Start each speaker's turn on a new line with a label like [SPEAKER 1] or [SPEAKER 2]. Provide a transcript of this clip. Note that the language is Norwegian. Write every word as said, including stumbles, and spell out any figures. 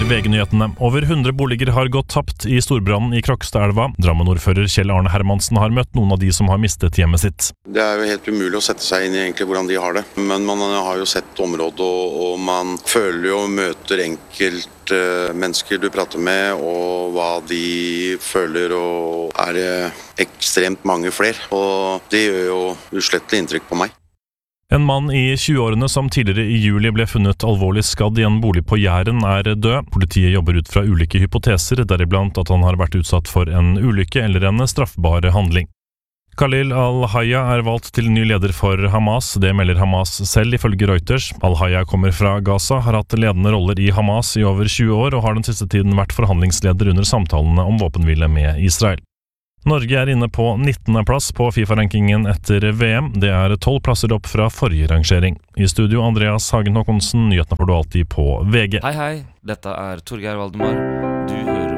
[SPEAKER 1] V G-nyhetene. Over hundre boliger har gått tapt i storbrannen i Krokstadelva. Drammen-ordfører Kjell Arne Hermansen har møtt noen av de som har mistet hjemmet sitt.
[SPEAKER 2] Det er jo helt umulig å sette seg inn i egentlig hvordan de har det. Men man har jo sett området, og man føler jo og møter enkelt mennesker du prater med, og hva de føler, og er ekstremt mange flere. Og det gjør jo uslettelig inntrykk på meg.
[SPEAKER 1] En mann i tjueårene som tidligere i juli ble funnet alvorlig skadd i en bolig på Jæren er død. Politiet jobber ut fra ulike hypoteser, deriblant at han har vært utsatt for en ulykke eller en straffbar handling. Khalil al-Hayya er valgt til ny leder for Hamas. Det melder Hamas selv ifølge Reuters. Al-Hayya kommer fra Gaza, har hatt ledende roller i Hamas i over tjue år og har den siste tiden vært forhandlingsleder under samtalene om våpenhvile med Israel. Norge er inne på nittende plass på FIFA-rankingen etter V M. Det er tolv plasser opp fra forrige rangering. I studio Andreas Hagen Håkonsen, nyhetene får du alltid på V G.
[SPEAKER 3] Hei hei, dette er Torgeir Valdemar. Du hører